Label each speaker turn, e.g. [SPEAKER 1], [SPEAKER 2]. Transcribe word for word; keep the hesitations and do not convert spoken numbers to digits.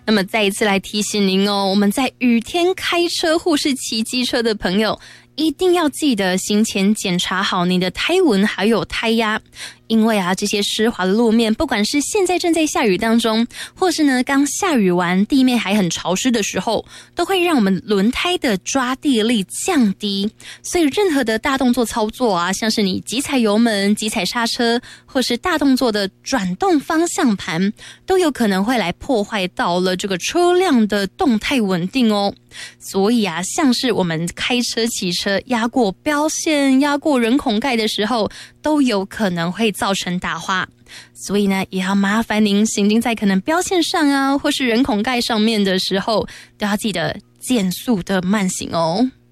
[SPEAKER 1] 那么再一次来提醒您哦，我们在雨天开车或是骑机车的朋友，一定要记得行前检查好你的胎纹还有胎压，因为啊，这些湿滑的路面，不管是现在正在下雨当中，或是呢刚下雨完地面还很潮湿的时候，都会让我们轮胎的抓地力降低。所以任何的大动作操作啊，像是你急踩油门、急踩刹车，或是大动作的转动方向盘，都有可能会来破坏到了这个车辆的动态稳定哦。所以啊，像是我们开车骑车压过标线、压过人孔盖的时候，都有可能会造成打滑。所以呢，也要麻烦您行经在可能标线上啊，或是人孔盖上面的时候，都要记得减速的慢行哦。